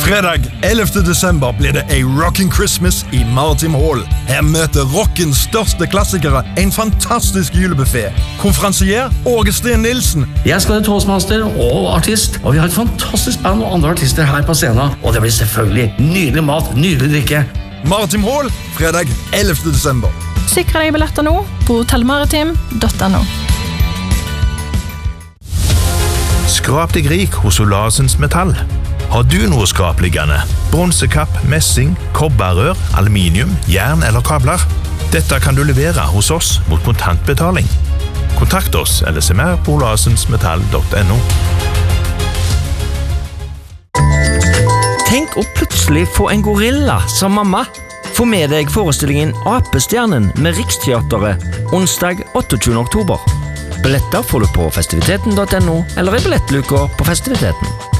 Fredag 11. desember blir det a Rockin' Christmas i Maritim Hall. Her møter rockens største klassikere en fantastisk julebuffet. Konferansier Åge Steen Nilsen. Jeg skal være toastmaster og artist, og vi har et fantastisk band og andre artister her på scenen. Og det blir selvfølgelig nydelig mat, nydelig drikke. Maritim Hall, fredag 11. desember. Sikre deg billetter nå på hotellmaritim.no. Skrap deg rik hos Olasens Metall. Har du noe skrapliggende? Bronsekapp, messing, kobberrør, aluminium, jern eller kabler? Dette kan du levere hos oss mot kontantbetaling. Kontakt oss eller se mer på olasensmetall.no. Tenk å plutselig få en gorilla som mamma. Få med deg forestillingen Apestjernen med Riksteateret onsdag 28. oktober. Billetter får du på festiviteten.no eller i billettluka på festiviteten.